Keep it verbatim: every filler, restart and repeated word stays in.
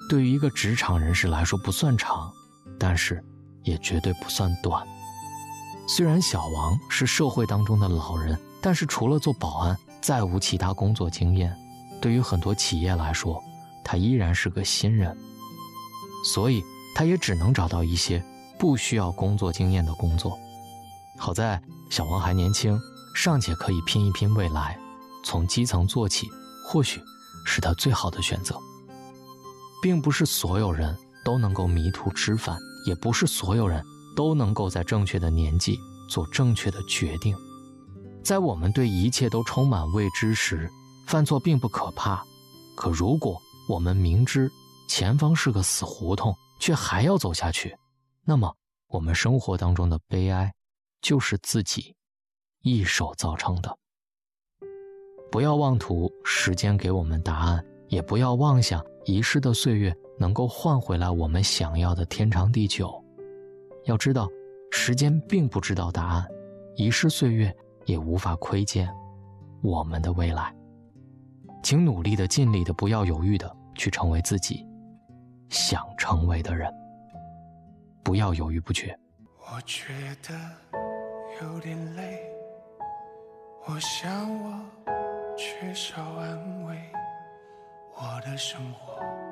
对于一个职场人士来说不算长，但是也绝对不算短。虽然小王是社会当中的老人，但是除了做保安，再无其他工作经验。对于很多企业来说，他依然是个新人，所以他也只能找到一些不需要工作经验的工作。好在小王还年轻，尚且可以拼一拼未来，从基层做起，或许是他最好的选择。并不是所有人都能够迷途知返，也不是所有人都能够在正确的年纪做正确的决定。在我们对一切都充满未知时，犯错并不可怕，可如果我们明知前方是个死胡同，却还要走下去，那么我们生活当中的悲哀就是自己一手造成的。不要妄图时间给我们答案，也不要妄想遗失的岁月能够换回来我们想要的天长地久。要知道，时间并不知道答案，遗失岁月也无法窥见我们的未来。请努力的、尽力的、不要犹豫的去成为自己想成为的人，不要犹豫不决。 我觉得有点累，我想我缺少安慰，我的生活